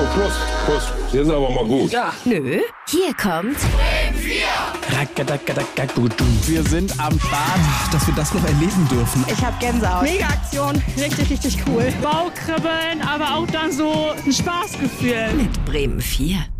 Prost, Prost. Jetzt aber mal gut. Ja. Nö, hier kommt Wir sind am Start. Dass wir das noch erleben dürfen. Ich hab Gänsehaut. Mega Aktion. Richtig, richtig cool. Bauchkribbeln, aber auch dann so ein Spaßgefühl. mit Bremen 4.